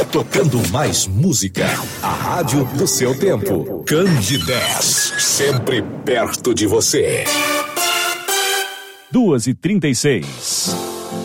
Tocando mais música. A rádio do seu tempo. Candidez. Sempre perto de você. 2h36.